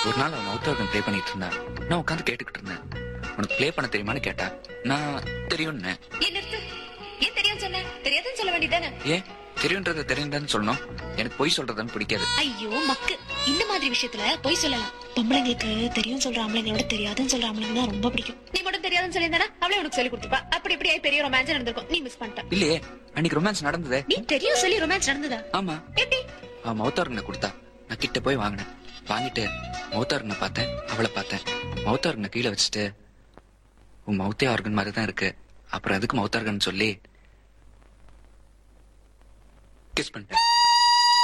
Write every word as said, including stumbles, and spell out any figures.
ஒரு நாள் அவன் மவுத் ஆர்கன் ப்ளே பண்ணிட்டு இருந்தான். நான் உட்காந்து கேட்டுக்கிட்டு இருந்தேன். உனக்கு ப்ளே பண்ண தெரியுமான்னு கேட்டா நான் தெரியும்னு. ஏன் நிறுத்து? ஏன் தெரியும் சொன்ன? தெரியாதுன்னு சொல்ல வேண்டியதானே? ஏன் தெரியுன்றத தெரியுதான்னு சொல்லணும்? எனக்கு பொய் சொல்றதுன்னு பிடிக்காது. ஐயோ மக்கு, இந்த மாதிரி விஷயத்துல பொய் சொல்லலாம். பொம்பளைங்களுக்கு தெரியும் சொல்ற ஆம்பளைங்களோட தெரியாதுன்னு சொல்ற ஆம்பளைங்க தான் ரொம்ப பிடிக்கும். நீ மட்டும் தெரியாதுன்னு சொல்லியிருந்தானா அவளே உனக்கு சொல்லி கொடுத்துப்பா. அப்படி இப்படி ஆயி பெரிய ரொமான்ஸ் நடந்திருக்கும். நீ மிஸ் பண்ணிட்ட. இல்லையே, அன்னைக்கு ரொமான்ஸ் நடந்ததே. நீ தெரியும் சொல்லி ரொமான்ஸ் நடந்ததா? ஆமா, எப்படி? அவன் மவுத் ஆர்கனை கொடுத்தா. நான் கிட்ட போய் வாங்கினேன். வாங்கிட்டு மவுத் ஆர்கனை பார்த்தேன், அவளை பார்த்தேன். மவுத் ஆர்கனை கீழே வச்சுட்டு உன் மவுத்தே ஆர்கன் மாதிரி தான் இருக்கு, அப்புறம் எதுக்கு மவுத் ஆர்கன் சொல்லி கிஸ் பண்ணிட்டேன்.